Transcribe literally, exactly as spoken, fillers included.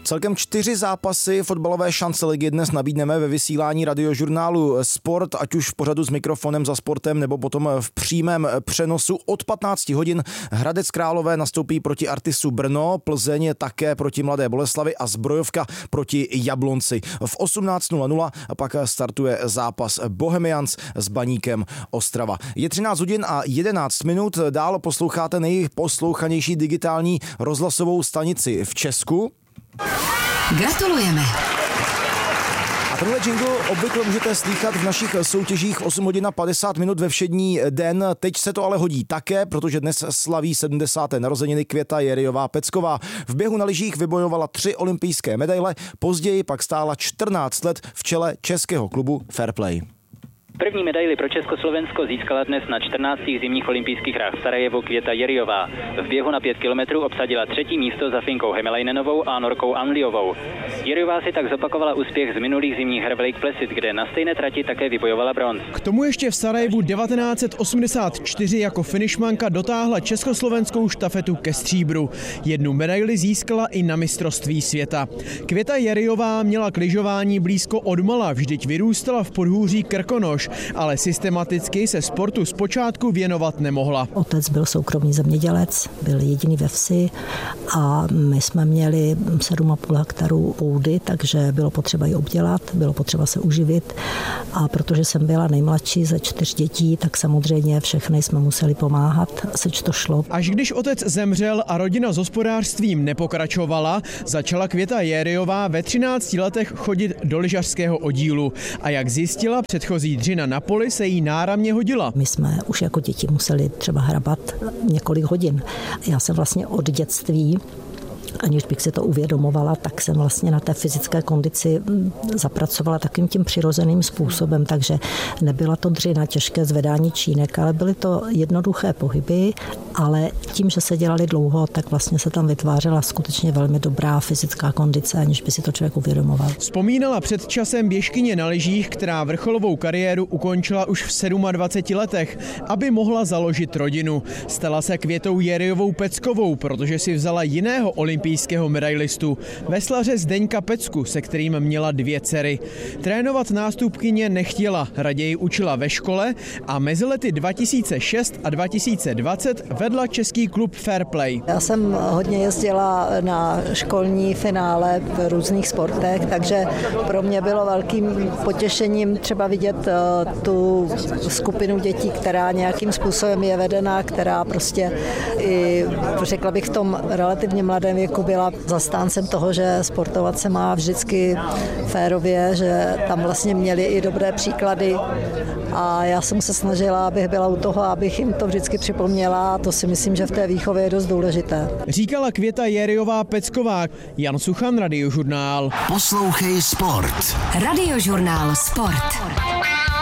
Celkem čtyři zápasy fotbalové šance ligy dnes nabídneme ve vysílání radiožurnálu Sport, ať už v pořadu s mikrofonem za sportem, nebo potom v přímém přenosu. Od patnácti hodin Hradec Králové nastoupí proti Artisu Brno, Plzeň také proti Mladé Boleslavi a Zbrojovka proti Jablonci. V osmnáct nula nula pak startuje zápas Bohemians s Baníkem Ostrava. Je třináct hodin a jedenáct minut, dál posloucháte nejposlouchanější digitální rozhlasovou stanici v Česku. Gratulujeme. A tenhle jingle obvykle můžete slýchat v našich soutěžích osm hodin a padesát minut ve všední den. Teď se to ale hodí také, protože dnes slaví sedmdesáté narozeniny Květa Jeriová-Pecková. V běhu na lyžích vybojovala tři olympijské medaile, později pak stála čtrnáct let v čele českého klubu Fairplay. První medaili pro Československo získala dnes na čtrnáctých zimních olympijských hrách v Sarajevu Květa Jeriová. V běhu na pět kilometrů obsadila třetí místo za Finkou Hemelainen-ovou a Norkou Anliovou. Jeriová si tak zopakovala úspěch z minulých zimních her v Lake Placid, kde na stejné trati také vybojovala bronz. K tomu ještě v Sarajevu devatenáct set osmdesát čtyři jako finišmanka dotáhla československou štafetu ke stříbru. Jednu medaili získala i na mistrovství světa. Květa Jeriová měla k lyžování blízko odmala, vždyť vyrůstala v podhůří Krkonoš, ale systematicky se sportu zpočátku věnovat nemohla. Otec byl soukromý zemědělec, byl jediný ve vsi a my jsme měli sedm a půl hektarů půdy, takže bylo potřeba ji obdělat, bylo potřeba se uživit a protože jsem byla nejmladší ze čtyř dětí, tak samozřejmě všechny jsme museli pomáhat, seč to šlo. Až když otec zemřel a rodina s hospodářstvím nepokračovala, začala Květa Jeriová ve třinácti letech chodit do lyžařského oddílu a jak zjistila, předchozí dřina na poli se jí náramně hodila. My jsme už jako děti museli třeba hrabat několik hodin. Já jsem vlastně od dětství, aniž bych si to uvědomovala, tak jsem vlastně na té fyzické kondici zapracovala takým tím přirozeným způsobem, takže nebyla to dřina, těžké zvedání čínek, ale byly to jednoduché pohyby, ale tím, že se dělali dlouho, tak vlastně se tam vytvářela skutečně velmi dobrá fyzická kondice, aniž by si to člověk uvědomoval. Vzpomínala před časem běžkyně na lyžích, která vrcholovou kariéru ukončila už v dvaceti sedmi letech, aby mohla založit rodinu. Stala se Květou Jeriovou Peckovou, protože si vzala jiného olympijského medailistu, veslaře Zdeňka Pecku, se kterým měla dvě dcery. Trénovat nástupkyně nechtěla, raději učila ve škole a mezi lety dva tisíce šest a dva tisíce dvacet vedla český klub Fairplay. Já jsem hodně jezdila na školní finále v různých sportech, takže pro mě bylo velkým potěšením třeba vidět tu skupinu dětí, která nějakým způsobem je vedená, která prostě i, řekla bych, v tom relativně mladém věku byla zastáncem toho, že sportovat se má vždycky férově, že tam vlastně měli i dobré příklady a já jsem se snažila, abych byla u toho, abych jim to vždycky připomněla a to si myslím, že v té výchově je dost důležité. Říkala Květa Jeriová Pecková. Jan Suchan, Radiožurnál. Poslouchej Sport. Radiožurnál Sport.